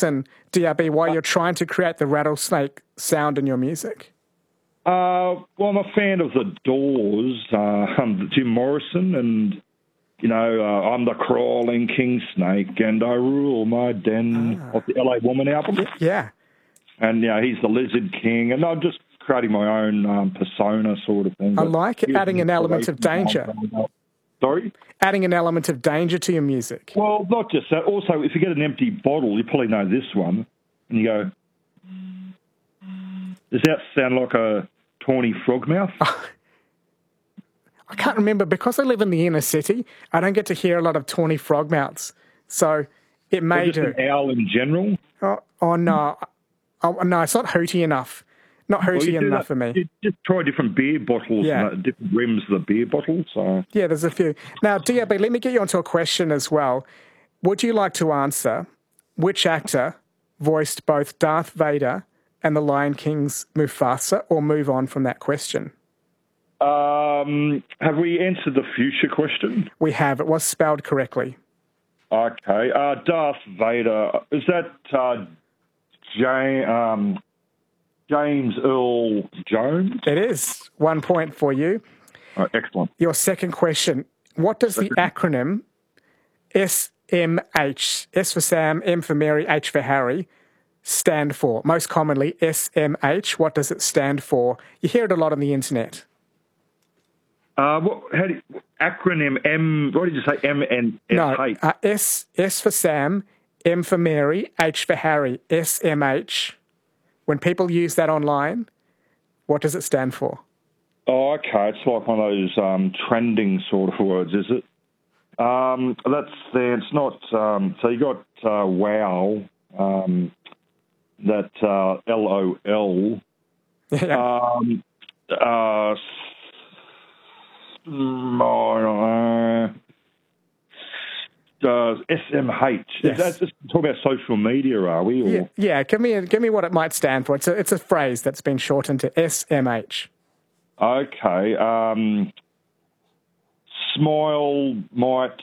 listen, DRB, while you're trying to create the rattlesnake sound in your music? Well, I'm a fan of the Doors, Jim Morrison, and I'm the crawling king snake, and I rule my den. Of the LA Woman album. Yeah. And he's the Lizard King, and I'm just creating my own persona, sort of thing. I like it, adding an element of danger. Sorry? Adding an element of danger to your music. Well, not just that. Also, if you get an empty bottle, you probably know this one, and you go, does that sound like a tawny frogmouth? I can't remember. Because I live in the inner city, I don't get to hear a lot of tawny frogmouths. So it may do. An owl in general? Oh, no. Oh, no, it's not hooty enough. Not hooty enough for me. You just try different beer bottles, different rims of the beer bottle. So. Yeah, there's a few. Now, DRB, let me get you onto a question as well. Would you like to answer which actor voiced both Darth Vader and the Lion King's Mufasa, or move on from that question? Have we answered the future question? We have. It was spelled correctly. Okay. Darth Vader. Is that James Earl Jones? It is. 1 point for you. Oh, excellent. Your second question. What does the acronym SMH, S for Sam, M for Mary, H for Harry, stand for? Most commonly, SMH. What does it stand for? You hear it a lot on the internet. Acronym M? What did you say? M and S? No, S for Sam, M for Mary, H for Harry, SMH. When people use that online, what does it stand for? Oh, okay. It's like one of those trending sort of words, is it? It's not. So you got wow. That LOL. Yeah. SMH. Yes. That's just talking about social media, are we? Or? Yeah. Give me what it might stand for. It's a phrase that's been shortened to SMH. Okay. Smile might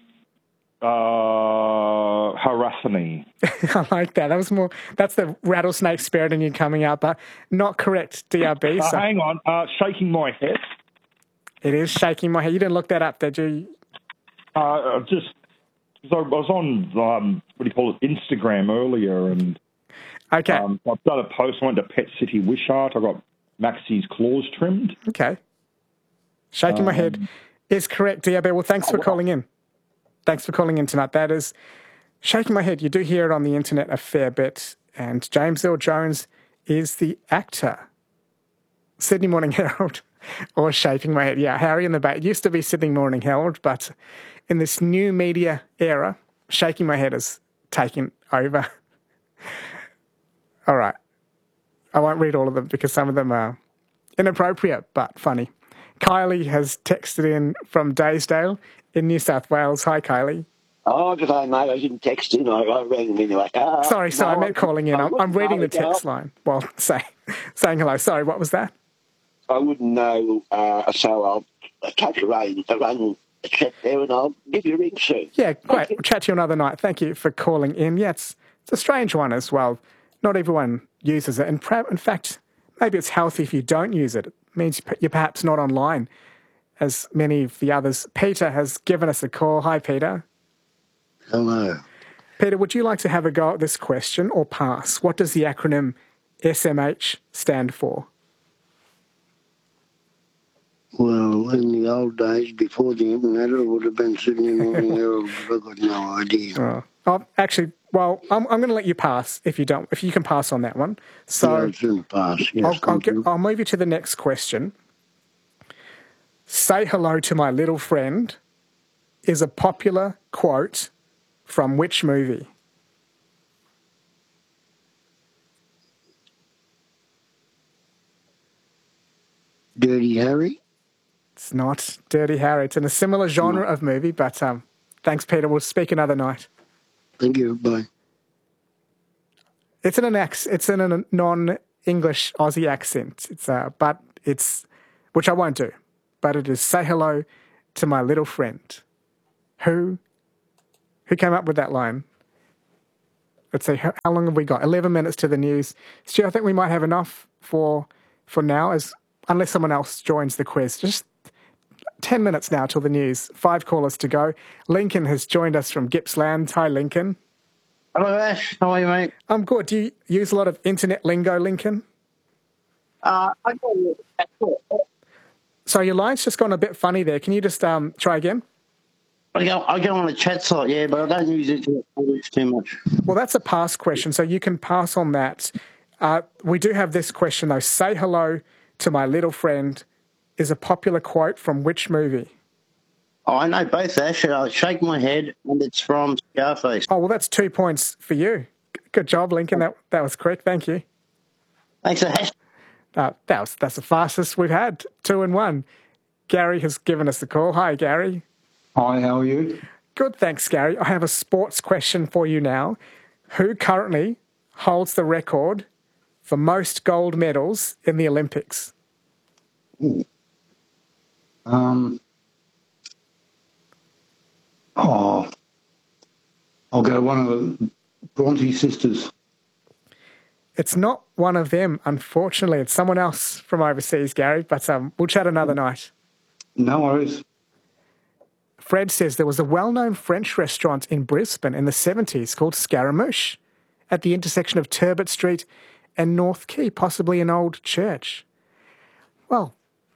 harass me. I like that. That's the rattlesnake spirit in you coming out, but not correct, DRB. Hang on. Shaking my head. It is shaking my head. You didn't look that up, did you? I was on, Instagram earlier, and okay. I've done a post. I went to Pet City Wishart. I got Maxie's claws trimmed. Okay. Shaking my head is correct, DRB. Well, thanks for calling in. Thanks for calling in tonight. That is shaking my head. You do hear it on the internet a fair bit. And James Earl Jones is the actor. Sydney Morning Herald. Or shaking my head. Yeah, Harry in the Bay. It used to be Sydney Morning Herald, but in this new media era, shaking my head has taken over. All right. I won't read all of them because some of them are inappropriate but funny. Kylie has texted in from Daysdale in New South Wales. Hi, Kylie. Oh, good day, mate. I didn't text in. I rang them anyway. Sorry, I meant calling in. I'm reading the text line while saying hello. Sorry, what was that? I wouldn't know, so I'll catch a run a chat there and I'll give you a ring soon. Yeah, great. We'll chat to you another night. Thank you for calling in. Yeah, it's a strange one as well. Not everyone uses it. And in fact, maybe it's healthy if you don't use it. It means you're perhaps not online as many of the others. Peter has given us a call. Hi, Peter. Hello. Peter, would you like to have a go at this question or pass? What does the acronym SMH stand for? Well, in the old days, before the internet, it would have been Sydney Morning Herald, but I've got no idea. Actually, well, I'm going to let you pass if you can pass on that one. So yeah, it's in the past, yes. I'll move you to the next question. Say hello to my little friend is a popular quote from which movie? Dirty Harry? It's not Dirty Harry. It's in a similar genre of movie, but thanks, Peter. We'll speak another night. Thank you. Bye. It's in a non-English Aussie accent. Which I won't do, but it is say hello to my little friend. Who came up with that line? Let's see, how long have we got? 11 minutes to the news. Stu, I think we might have enough for now, unless someone else joins the quiz. Just 10 minutes now till the news. 5 callers to go. Lincoln has joined us from Gippsland. Hi, Lincoln. Hello, Ash. How are you, mate? I'm good. Do you use a lot of internet lingo, Lincoln? I go. So your line's just gone a bit funny there. Can you just try again? I go on a chat site, yeah, but I don't use it too much. Well, that's a pass question, so you can pass on that. We do have this question, though. Say hello to my little friend is a popular quote from which movie? Oh, I know both, Ash. I shake my head, and it's from Scarface. Oh, well, that's 2 points for you. Good job, Lincoln. That was correct. Thank you. Thanks, Ash. That's the fastest we've had. 2 and 1. Gary has given us a call. Hi, Gary. Hi, how are you? Good, thanks, Gary. I have a sports question for you now. Who currently holds the record for most gold medals in the Olympics? I'll go one of the Bronte sisters. It's not one of them, unfortunately. It's someone else from overseas, Gary, but we'll chat another night. No worries. Fred says there was a well-known French restaurant in Brisbane in the 70s called Scaramouche at the intersection of Turbot Street and North Quay, possibly an old church. Well,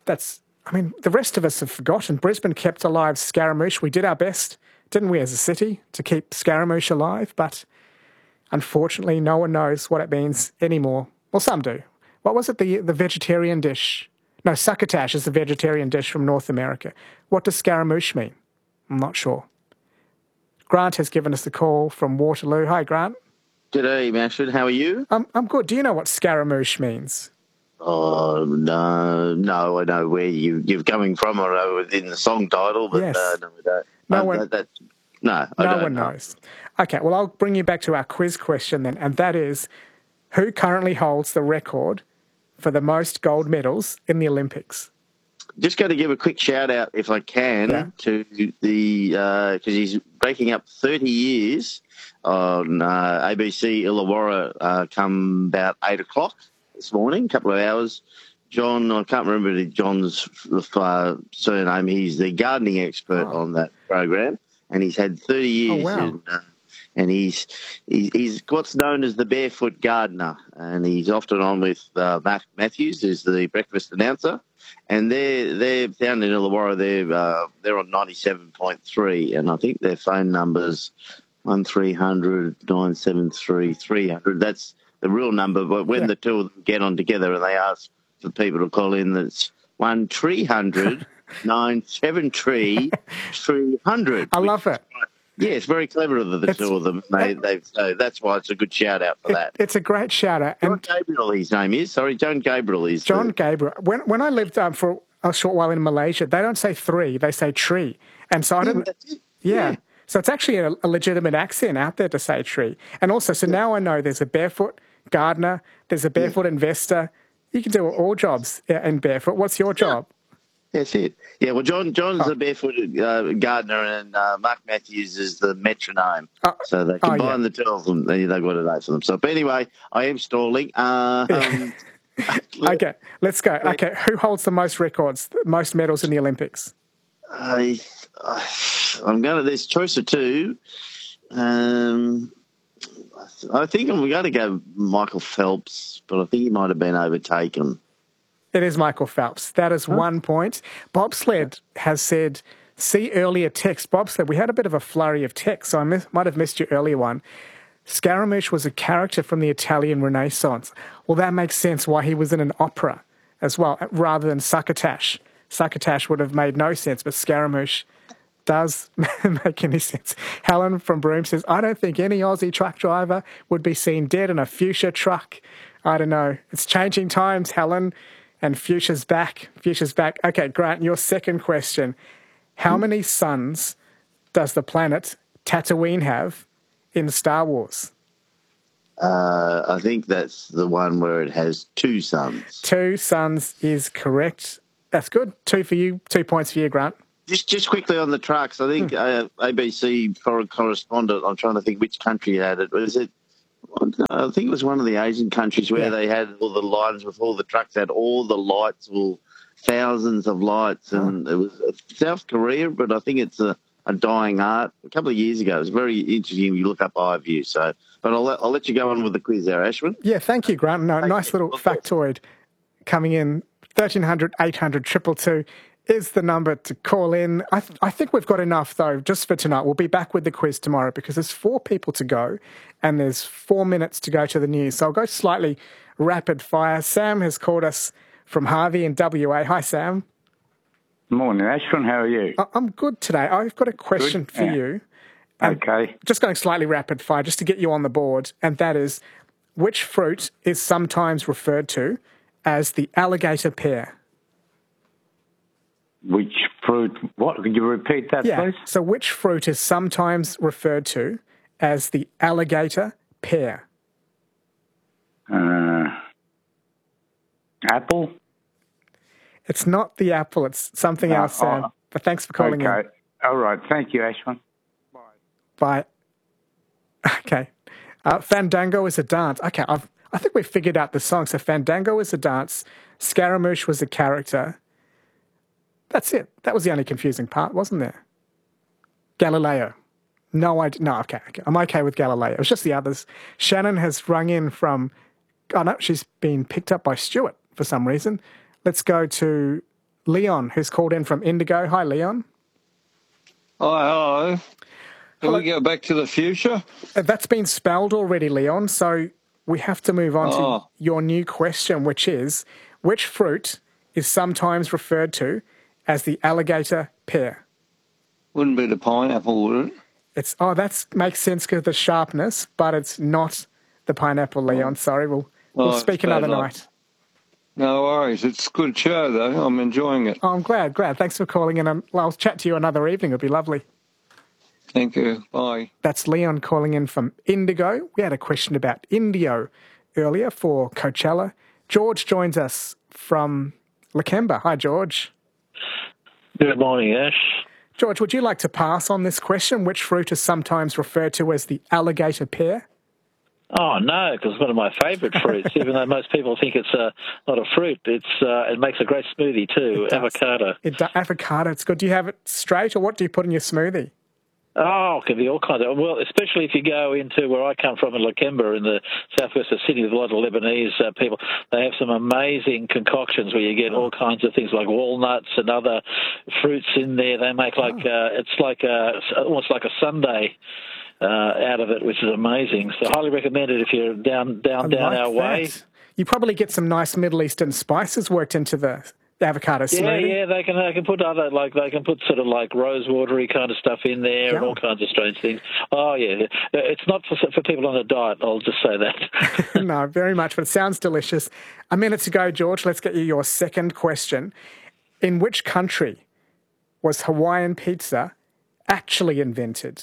the rest of us have forgotten. Brisbane kept alive Scaramouche. We did our best, didn't we, as a city, to keep Scaramouche alive, but unfortunately no one knows what it means anymore. Well, some do. What was it, the vegetarian dish? No, succotash is the vegetarian dish from North America. What does Scaramouche mean? I'm not sure. Grant has given us a call from Waterloo. Hi, Grant. G'day, Mashford. How are you? I'm good. Do you know what Scaramouche means? Oh, no, I know where you're coming from. I know within the song title, but yes. No, we don't. No one don't knows. Okay, well, I'll bring you back to our quiz question then, and that is, who currently holds the record for the most gold medals in the Olympics? Just going to give a quick shout out, if I can, to the because he's breaking up 30 years on ABC Illawarra come about 8 o'clock this morning, a couple of hours. John, I can't remember John's surname. He's the gardening expert on that program, and he's had 30 years. Oh, wow. And he's what's known as the barefoot gardener, and he's often on with Mark Matthews, who's the breakfast announcer, and they're down in Illawarra. They're on 97.3, and I think their phone number's 1300 973 300. That's the real number. But when the two of them get on together and they ask for people to call in, that's 1300 973 300. I love it. Yeah, it's very clever of the two of them. So that's why it's a good shout-out for that. It's a great shout-out. John Gabriel, his name is. Sorry, John Gabriel is. John Gabriel. When I lived for a short while in Malaysia, they don't say 3, they say tree. And so I didn't... Yeah. So it's actually a legitimate accent out there to say tree. And also, so now I know there's a barefoot gardener, there's a barefoot investor. You can do all jobs in barefoot. What's your job? That's it. Yeah, well, John's the barefooted gardener, and Mark Matthews is the metronome. So they combine the two of them, they've got it out for them. So, but anyway, I am stalling. Okay, let's go. Okay, who holds the most records, most medals in the Olympics? There's choice of two. I think I'm going to go Michael Phelps, but I think he might have been overtaken. It is Michael Phelps. That is 1 point. Bobsled has said, see earlier text. Bobsled, we had a bit of a flurry of text, so I might have missed your earlier one. Scaramouche was a character from the Italian Renaissance. Well, that makes sense why he was in an opera as well, rather than Succotash. Succotash would have made no sense, but Scaramouche does make any sense. Helen from Broome says, I don't think any Aussie truck driver would be seen dead in a fuchsia truck. I don't know. It's changing times, Helen. And Fuchsia's back. Fuchsia's back. Okay, Grant, your second question. How many suns does the planet Tatooine have in Star Wars? I think that's the one where it has 2 suns. 2 suns is correct. That's good. 2 for you. 2 points for you, Grant. Just quickly on the trucks, I think ABC foreign correspondent, I'm trying to think which country had it. Was it I think it was one of the Asian countries where they had all the lines with all the trucks had all the lights, all thousands of lights, and it was South Korea, but I think it's a dying art. A couple of years ago, it was very interesting. You look up iView. So, but I'll let you go on with the quiz there, Ashwin. Yeah, thank you, Grant. No, nice little factoid coming in. 1300 800 222 is the number to call in. I think we've got enough, though, just for tonight. We'll be back with the quiz tomorrow because there's 4 people to go and there's 4 minutes to go to the news. So I'll go slightly rapid fire. Sam has called us from Harvey in WA. Hi, Sam. Morning, Ashwin. How are you? I'm good today. I've got a question for you. Okay. Just going slightly rapid fire just to get you on the board, and that is, which fruit is sometimes referred to as the alligator pear? Which fruit? What? Could you repeat that, please? So which fruit is sometimes referred to as the alligator pear? Apple? It's not the apple. It's something else, Sam. But thanks for calling in. All right. Thank you, Ashwin. Bye. Okay. Fandango is a dance. Okay, I think we've figured out the song. So Fandango is a dance. Scaramouche was a character. That's it. That was the only confusing part, wasn't there? Galileo. No, okay. I'm okay with Galileo. It was just the others. Shannon has rung in from... Oh, no, she's been picked up by Stuart for some reason. Let's go to Leon, who's called in from Indigo. Hi, Leon. Hi. Can we go back to the future? That's been spelled already, Leon, so we have to move on to your new question, which is, which fruit is sometimes referred to as the alligator pear? Wouldn't be the pineapple, would it? That makes sense because of the sharpness, but it's not the pineapple, Leon. Sorry, we'll speak another night. No worries. It's a good show, though. I'm enjoying it. Oh, I'm glad. Thanks for calling in. I'll chat to you another evening. It'll be lovely. Thank you. Bye. That's Leon calling in from Indigo. We had a question about Indio earlier for Coachella. George joins us from Lakemba. Hi, George. Good morning, Ash. George, would you like to pass on this question? Which fruit is sometimes referred to as the alligator pear? Oh, no, because it's one of my favourite fruits, even though most people think it's not a fruit. It makes a great smoothie too, avocado. Avocado, it's good. Do you have it straight, or what do you put in your smoothie? Oh, it can be all kinds of... Well, especially if you go into where I come from in Lakemba in the southwest of Sydney with a lot of Lebanese people, they have some amazing concoctions where you get all kinds of things like walnuts and other fruits in there. They make it's like almost like a sundae out of it, which is amazing. So highly recommend it if you're down our way. You probably get some nice Middle Eastern spices worked into the avocado smoothie. Yeah, they can put other they can put sort of like rosewatery kind of stuff in there and all kinds of strange things. Oh yeah, it's not for people on a diet. I'll just say that. No, very much, but it sounds delicious. A minute to go, George. Let's get you your second question. In which country was Hawaiian pizza actually invented?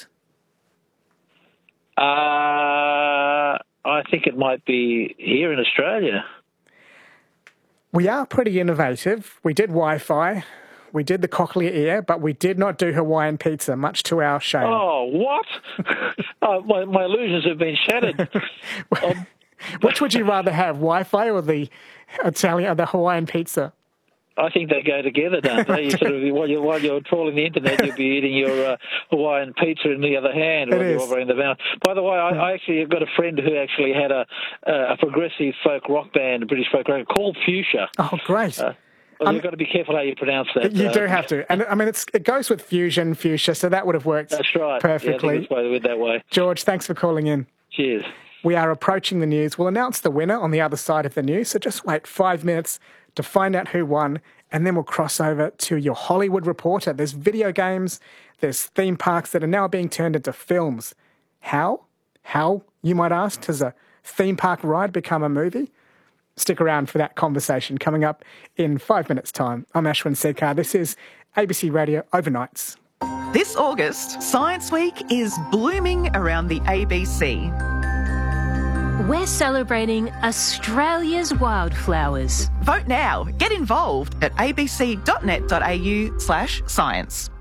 I think it might be here in Australia. We are pretty innovative. We did Wi-Fi, we did the cochlear ear, but we did not do Hawaiian pizza, much to our shame. Oh, what? My illusions have been shattered. Which would you rather have, Wi-Fi or the Hawaiian pizza? I think they go together, don't they? You sort of, while you're trawling the internet, you'll be eating your Hawaiian pizza in the other hand while you're operating the van. By the way, I actually have got a friend who actually had a progressive folk rock band, a British folk rock called Fuchsia. Oh, great. You've got to be careful how you pronounce that. You do have to. And I mean, it goes with fuchsia, so that would have worked perfectly. Yeah, I think it went that way. George, thanks for calling in. Cheers. We are approaching the news. We'll announce the winner on the other side of the news, so just wait 5 minutes to find out who won, and then we'll cross over to your Hollywood Reporter. There's video games, there's theme parks that are now being turned into films. How? How, you might ask, does a theme park ride become a movie? Stick around for that conversation coming up in 5 minutes' time. I'm Ashwin Sedkar. This is ABC Radio Overnights. This August, Science Week is blooming around the ABC. We're celebrating Australia's wildflowers. Vote now. Get involved at abc.net.au/science.